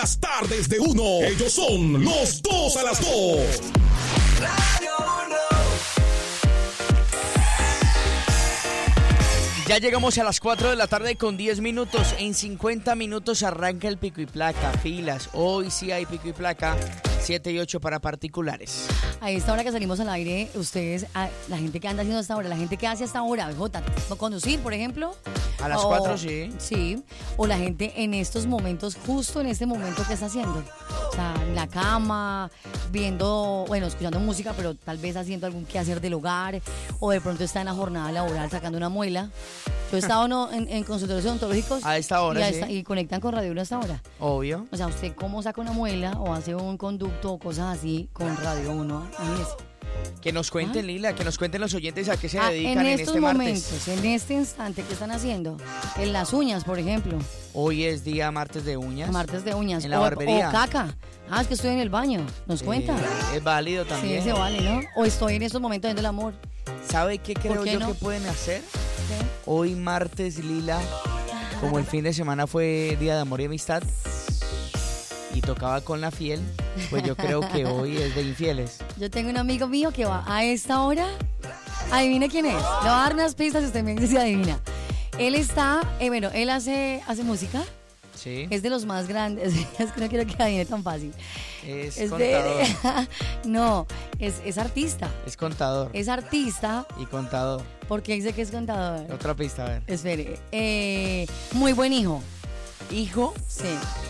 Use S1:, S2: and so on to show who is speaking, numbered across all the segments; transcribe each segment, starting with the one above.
S1: Las tardes de uno. Ellos son los 2 a las 2.
S2: Radio 1.
S3: Ya llegamos a las 4 de la tarde con 10 minutos. En 50 minutos arranca el pico y placa. Filas. Hoy sí hay pico y placa. 7 y 8 para particulares.
S4: A esta hora que salimos al aire, ustedes, la gente que anda haciendo hasta ahora, la gente que hace hasta ahora, Jota, conducir, por ejemplo.
S3: A las 4 sí.
S4: Sí. O la gente en estos momentos, justo en este momento, ¿qué está haciendo? O sea, en la cama, viendo, bueno, escuchando música, pero tal vez haciendo algún quehacer del hogar, o de pronto está en la jornada laboral sacando una muela. Yo he estado en consultorios odontológicos.
S3: A esta hora, sí.
S4: Y conectan con Radio 1 a esta hora.
S3: Obvio.
S4: O sea, ¿usted cómo saca una muela o hace un conducto o cosas así con Radio 1?
S3: Que nos cuenten, Lila, que nos cuenten los oyentes a qué se dedican en
S4: estos
S3: este
S4: momentos,
S3: martes.
S4: en este instante, ¿qué están haciendo? En las uñas, por ejemplo.
S3: Hoy es día martes de uñas.
S4: Martes de uñas.
S3: En la barbería.
S4: O caca. Es que estoy en el baño. ¿Nos cuenta?
S3: Es válido también.
S4: Sí, se vale, ¿no? O estoy en estos momentos viendo el amor.
S3: ¿Sabe qué creo
S4: qué
S3: yo
S4: no?
S3: que pueden hacer?
S4: ¿Qué?
S3: Hoy martes, Lila, como el fin de semana fue Día de Amor y Amistad y tocaba con la fiel, pues yo creo que hoy es de infieles.
S4: Yo tengo un amigo mío que va a esta hora. Adivine quién es. Le voy a dar unas pistas y usted me dice si adivina. Él está, él hace música.
S3: Sí.
S4: Es de los más grandes. Es que no quiero que adivine tan fácil.
S3: Es contador.
S4: No, es artista.
S3: Es contador.
S4: Es artista.
S3: Y contador.
S4: ¿Por qué dice que es contador?
S3: Otra pista, a ver.
S4: Espere. Muy buen hijo.
S3: ¿Hijo?
S4: Sí.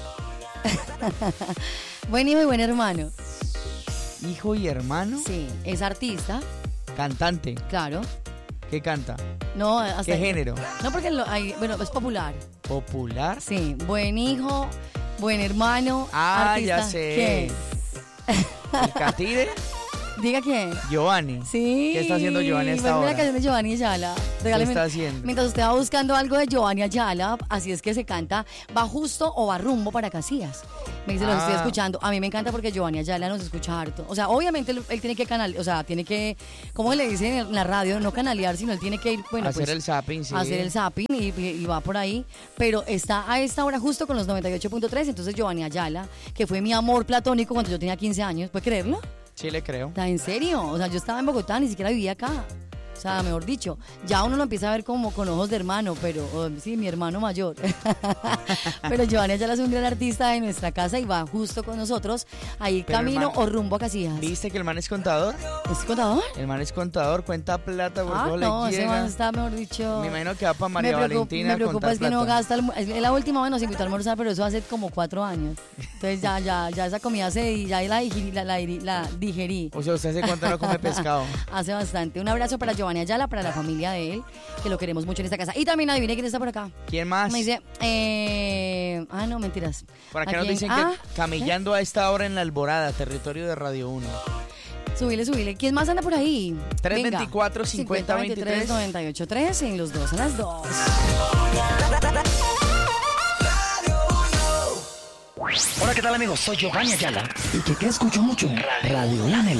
S4: Buen hijo y buen hermano.
S3: ¿Hijo y hermano?
S4: Sí. Es artista.
S3: Cantante.
S4: Claro.
S3: ¿Qué canta?
S4: No, hasta
S3: ¿Qué género?
S4: No, porque es popular.
S3: ¿Popular?
S4: Sí. Buen hijo, buen hermano.
S3: Ya
S4: artista.
S3: sé.
S4: ¿Quién?
S3: ¿El Catire?
S4: Diga quién.
S3: Giovanni.
S4: Sí.
S3: ¿Qué está haciendo Giovanni a esta
S4: Ponme
S3: hora?
S4: la canción de Giovanni Ayala.
S3: ¿Qué está haciendo?
S4: Mientras usted va buscando algo de Giovanni Ayala, así es que se canta, ¿va justo o va rumbo para Casillas? Me dice, los estoy escuchando. A mí me encanta porque Giovanni Ayala nos escucha harto. O sea, obviamente él tiene que tiene que, ¿cómo le dicen en la radio? No canalear, sino él tiene que ir,
S3: hacer el zapping, sí.
S4: Hacer el zapping y va por ahí. Pero está a esta hora justo con los 98.3. Entonces Giovanni Ayala, que fue mi amor platónico cuando yo tenía 15 años, ¿puede creerlo?
S3: Sí, le creo.
S4: ¿Está en serio? O sea, yo estaba en Bogotá, ni siquiera vivía acá. O sea, mejor dicho, ya uno lo empieza a ver como con ojos de hermano, pero sí, mi hermano mayor. Pero Giovanni Ayala es un gran artista de nuestra casa y va justo con nosotros, ahí pero camino hermano, o rumbo a Casillas.
S3: ¿Viste que el man es contador?
S4: ¿Es contador?
S3: El man es contador, cuenta plata por todo
S4: no,
S3: le llega.
S4: Ese man está, mejor dicho.
S3: Me imagino que va para María Valentina.
S4: Me preocupa es que
S3: plata.
S4: no gasta. Es la última vez nos invitó a almorzar, pero eso hace como 4 años. Entonces ya esa comida ya la digerí.
S3: O sea, ¿usted hace cuánto no come pescado?
S4: Hace bastante. Un abrazo para Giovanni Ayala, para la familia de él, que lo queremos mucho en esta casa. Y también adivine quién está por acá.
S3: ¿Quién más?
S4: Me dice, no, mentiras.
S3: Por acá nos dicen que camellando a esta hora en la Alborada, territorio de Radio 1.
S4: Súbile. ¿Quién más anda por ahí?
S3: 324-50-23
S4: 98-3 en los 2 a las 2.
S5: Hola, ¿qué tal, amigos? Soy Giovanni Ayala. ¿Y qué escucho mucho? Radio 1.